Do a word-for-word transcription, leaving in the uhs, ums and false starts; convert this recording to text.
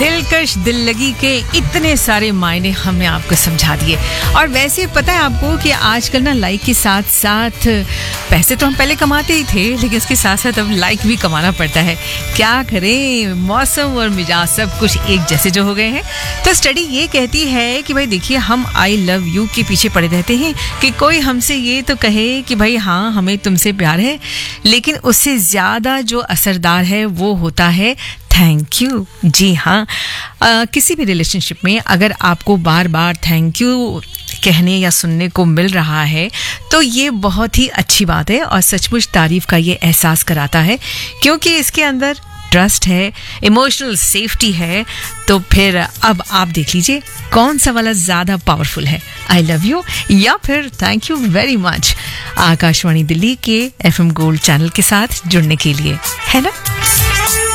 दिलकश दिल लगी के इतने सारे मायने हमने आपको समझा दिए। और वैसे पता है आपको कि आजकल ना लाइक के साथ साथ पैसे तो हम पहले कमाते ही थे, लेकिन इसके साथ साथ अब लाइक भी कमाना पड़ता है। क्या करें, मौसम और मिजाज सब कुछ एक जैसे जो हो गए हैं। तो स्टडी ये कहती है कि भाई देखिए, हम आई लव यू के पीछे पड़े रहते हैं कि कोई हमसे ये तो कहे कि भाई हाँ हमें तुमसे प्यार है, लेकिन उससे ज्यादा जो असरदार है वो होता है थैंक यू। जी हाँ, आ, किसी भी रिलेशनशिप में अगर आपको बार बार थैंक यू कहने या सुनने को मिल रहा है तो ये बहुत ही अच्छी बात है और सचमुच तारीफ का ये एहसास कराता है, क्योंकि इसके अंदर ट्रस्ट है, इमोशनल सेफ्टी है। तो फिर अब आप देख लीजिए कौन सा वाला ज्यादा पावरफुल है, आई लव यू या फिर thank you very much. Akashvani Delhi के एफ एम गोल्ड चैनल के साथ जुड़ने के लिए, है ना।